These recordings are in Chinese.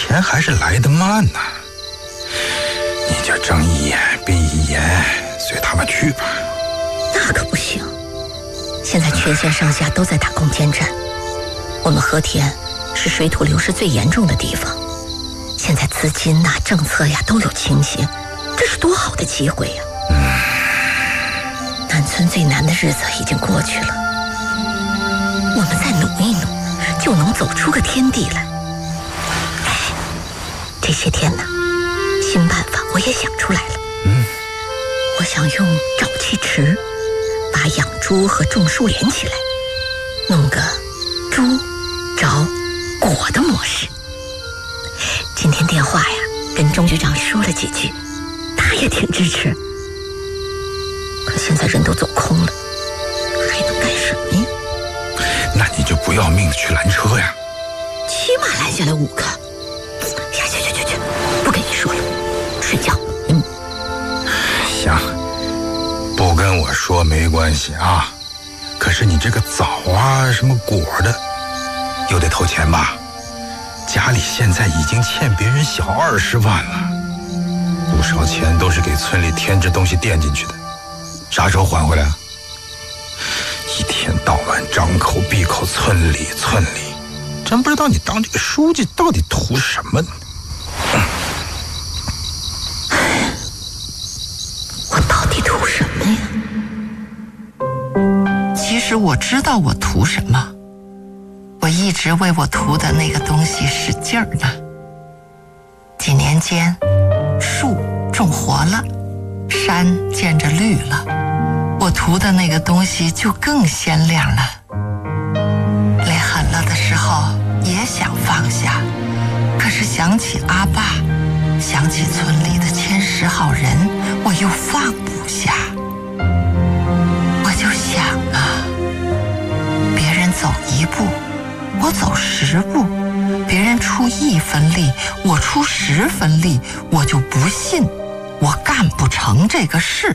钱还是来得慢呢。你就睁一眼闭一眼，随他们去吧。 那可不行，现在全县上下都在打攻坚战，我们和田是水土流失最严重的地方，现在资金呐、政策呀都有倾斜，这是多好的机会呀！南村最难的日子已经过去了，我们再努一努，就能走出个天地来。这些天呢，新办法我也想出来了。我想用沼气池把养猪和种树连起来，弄个猪着果的模式。今天电话呀跟钟局长说了几句，他也挺支持。可现在人都走空了，还能干什么呀？ 那你就不要命的去拦车呀。 起码拦下来5个。去，不跟你说了，睡觉。 行，不跟我说没关系啊。可是你这个枣啊什么果的又得投钱吧？家里现在已经欠别人小20万了，不少钱都是给村里添置东西垫进去的，啥时候还回来啊？一天到晚张口闭口村里，真不知道你当这个书记到底图什么呢？ 我到底图什么呀？ 其实我知道我图什么，我一直为我图的那个东西使劲儿呢。几年间，树种活了，山见着绿了，我图的那个东西就更鲜亮了。累狠了的时候也想放下，可是想起阿爸，想起村里的千10好人，我又放不下。我就想啊，别人走1步，我走10步，别人出1分力，我出10分力，我就不信我干不成这个事。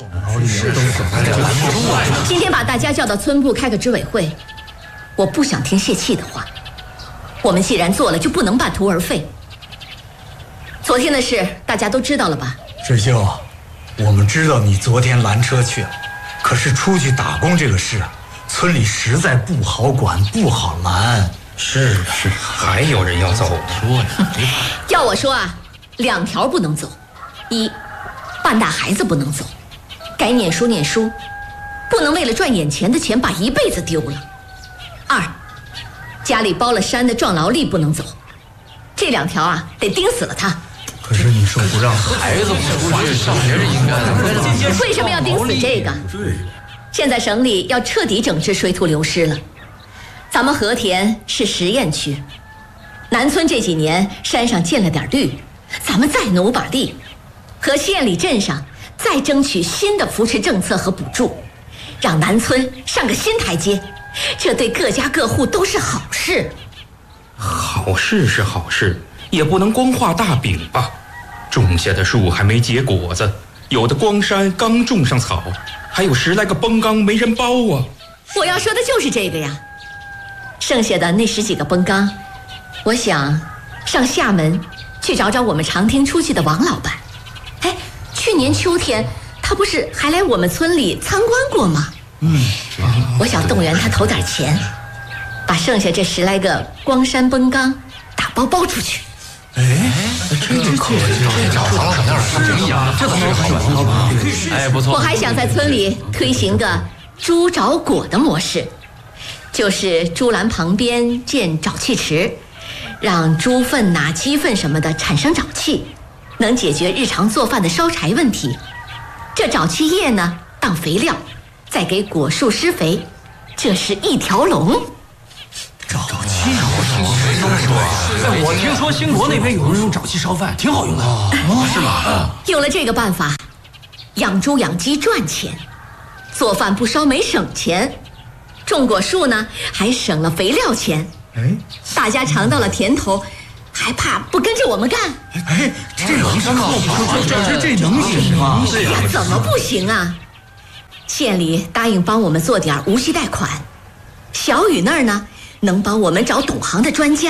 今天把大家叫到村部开个支委会，我不想听泄气的话。我们既然做了，就不能半途而废。昨天的事大家都知道了吧？ 师兄，我们知道你昨天拦车去了，可是出去打工这个事，村里实在不好管，不好拦。 是，还有人要走说呀？ 要我说啊，2条不能走：一，半大孩子不能走，该念书念书，不能为了赚眼前的钱把一辈子丢了；二，家里包了山的壮劳力不能走，这2条啊得盯死了他。 可是你说不让孩子不出去上学，应该为什么要盯死这个？现在省里要彻底整治水土流失了。咱们和田是实验区，南村这几年山上见了点绿，咱们再努把力，和县里镇上再争取新的扶持政策和补助，让南村上个新台阶，这对各家各户都是好事。 好事是好事，也不能光画大饼吧。种下的树还没结果子，有的光山刚种上草，还有10来个崩缸没人包啊。 我要说的就是这个呀。剩下的那10几个崩缸，我想上厦门去找找我们常听出去的王老板。去年秋天他不是还来我们村里参观过吗？我想动员他投点钱，把剩下这10来个光山崩缸打包出去。 这个可以，找王老板便宜啊，这怎么好？ 不错。 我还想在村里推行个猪着果的模式，就是猪栏旁边建沼气池，让猪粪呐、鸡粪什么的产生沼气，能解决日常做饭的烧柴问题。这沼气液呢当肥料，再给果树施肥，这是一条龙。 沼气我听说兴国那边有人用沼气烧饭，挺好用的。是吗？ 有了这个办法，养猪养鸡赚钱，做饭不烧煤省钱，种果树呢还省了肥料钱。大家尝到了甜头，还怕不跟着我们干？ 这能靠谱？这能行吗？ 哎呀，怎么不行啊？县里答应帮我们做点无息贷款，小雨那儿呢能帮我们找懂行的专家，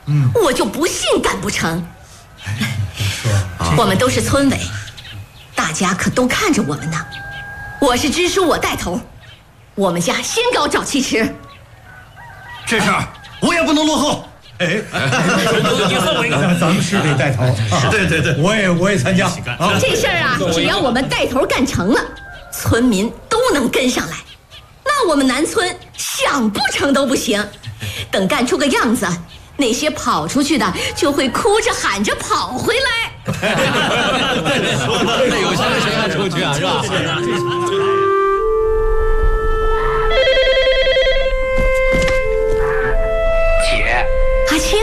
我就不信干不成。我们都是村委，大家可都看着我们呢。我是支书，我带头，我们家先搞沼气池。 这事儿我也不能落后。 以后咱们是得带头。对，我也参加。 这事儿啊，只要我们带头干成了，村民都能跟上来。那我们南村想不成都不行。等干出个样子，那些跑出去的就会哭着喊着跑回来。 那有钱的谁敢出去啊？是吧？ 姐， 阿青，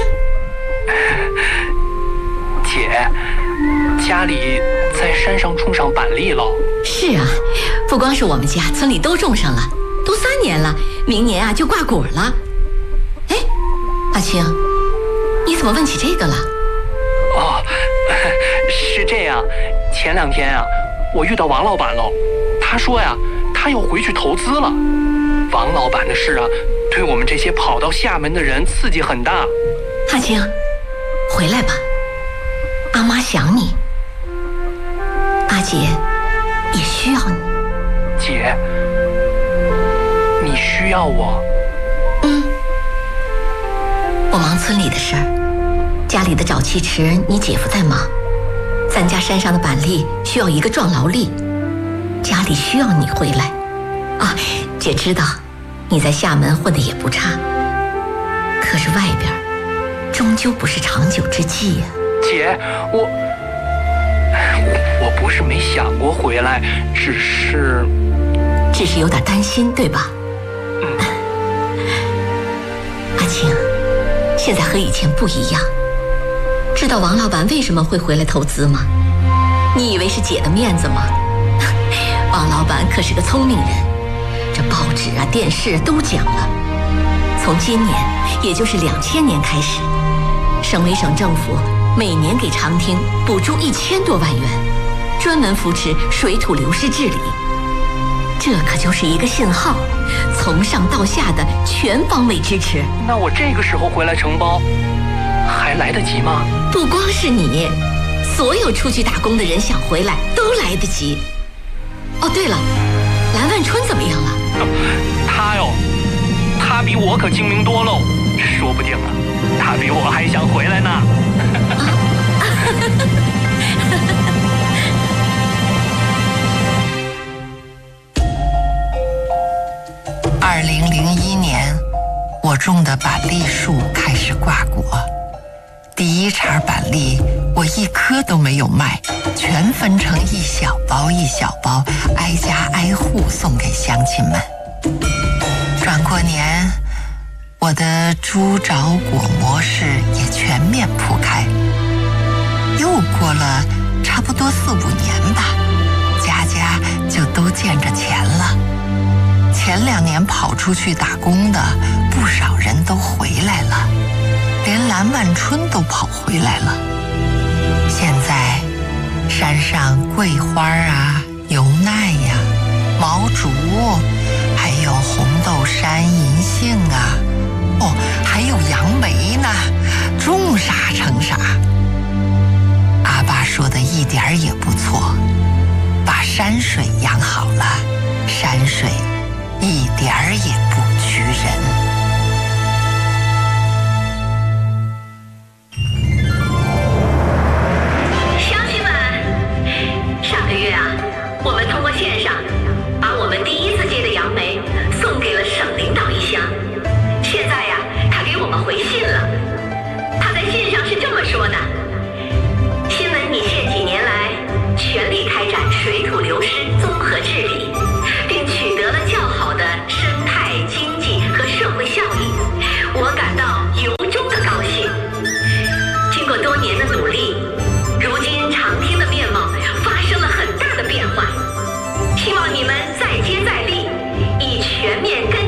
姐，家里在山上种上板栗了。 是啊，不光是我们家，村里都种上了，都3年了，明年啊就挂果了。哎，阿青，你怎么问起这个了？ 哦，是这样，前2天啊，我遇到王老板了，他说呀，他要回去投资了。王老板的事啊，对我们这些跑到厦门的人刺激很大。 阿青，回来吧，阿妈想你，阿姐也需要你。 姐，你需要我？ 我忙村里的事儿，家里的沼气池你姐夫在忙，咱家山上的板栗需要一个壮劳力，家里需要你回来。啊，姐知道你在厦门混得也不差，可是外边终究不是长久之计呀。 姐，我不是没想过回来，只是有点担心，对吧？阿青，现在和以前不一样，知道王老板为什么会回来投资吗？你以为是姐的面子吗？王老板可是个聪明人，这报纸啊电视都讲了，从今年也就是2000年开始，省委省政府每年给长汀补助1000多万元，专门扶持水土流失治理。这可就是一个信号，从上到下的全方位支持。 那我这个时候回来承包，还来得及吗？ 不光是你，所有出去打工的人想回来都来得及。哦，对了，蓝万春怎么样了？ 他比我可精明多喽，说不定啊，他比我还想回来呢。 2001年，我种的板栗树开始挂果。第1茬板栗，我一颗都没有卖，全分成一小包一小包，挨家挨户送给乡亲们。转过年，我的猪找果模式也全面铺开。又过了差不多4、5年吧，家家就都见着钱了。前2年跑出去打工的不少人都回来了，连蓝万春都跑回来了。现在山上桂花啊、油奈呀、毛竹，还有红豆杉、银杏啊，哦，还有杨梅呢，种啥成啥。阿爸说的一点儿也不错，把山水养好了，山水一点儿也不拘人。 我们通过线上把我们第1次接的杨梅送给了省领导一箱。现在呀，他给我们回信了。他在信上是这么说的：新闻拟县几年来全力开展水土流失综合治理，并取得了较好的生态经济和社会效益，我感到由衷的高兴。经过多年的努力，如今长汀的面貌发生了很大的变化，希望你们再接再厉，以全面根